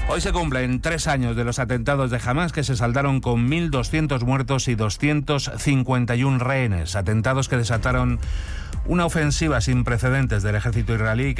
Hoy se cumplen 3 años de los atentados de Hamás, que se saldaron con 1.200 muertos y 251 rehenes. Atentados que desataron una ofensiva sin precedentes del ejército israelí,